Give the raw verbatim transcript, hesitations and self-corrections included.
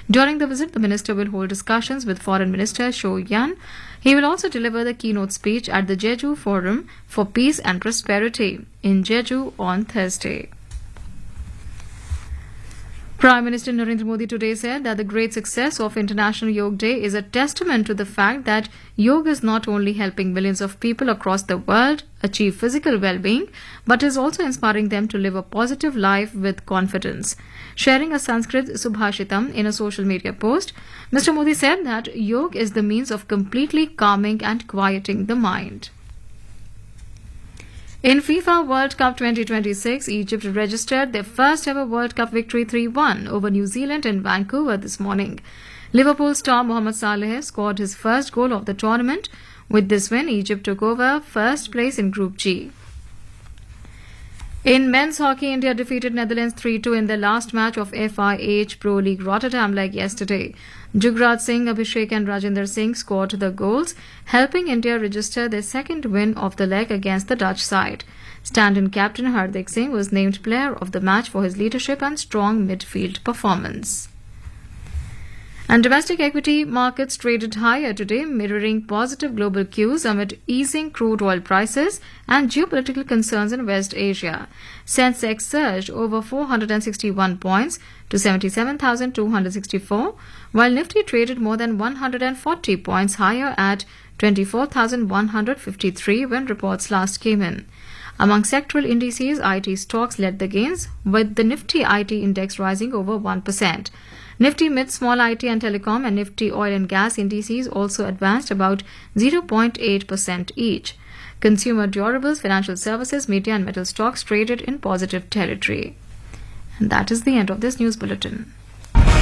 During the visit, the minister will hold discussions with Foreign Minister Sho Yan. He will also deliver the keynote speech at the Jeju Forum for Peace and Prosperity in Jeju on Thursday. Prime Minister Narendra Modi today said that the great success of International Yoga Day is a testament to the fact that yoga is not only helping millions of people across the world achieve physical well-being, but is also inspiring them to live a positive life with confidence. Sharing a Sanskrit Subhashitam in a social media post, Mister Modi said that yoga is the means of completely calming and quieting the mind. In FIFA World Cup twenty twenty-six, Egypt registered their first ever World Cup victory three one over New Zealand in Vancouver this morning. Liverpool star Mohamed Salah scored his first goal of the tournament. With this win, Egypt took over first place in Group G. In men's hockey, India defeated Netherlands three two in their last match of F I H Pro League Rotterdam leg yesterday. Jugraj Singh, Abhishek and Rajinder Singh scored the goals, helping India register their second win of the leg against the Dutch side. Stand-in captain Hardik Singh was named player of the match for his leadership and strong midfield performance. And domestic equity markets traded higher today, mirroring positive global cues amid easing crude oil prices and geopolitical concerns in West Asia. Sensex surged over four hundred sixty-one points to seventy-seven thousand two hundred sixty-four, while Nifty traded more than one hundred forty points higher at twenty-four thousand one hundred fifty-three when reports last came in. Among sectoral indices, I T stocks led the gains, with the Nifty I T index rising over one percent. Nifty Mid Small I T and Telecom and Nifty Oil and Gas indices also advanced about zero point eight percent each. Consumer durables, financial services, media and metal stocks traded in positive territory. And that is the end of this news bulletin.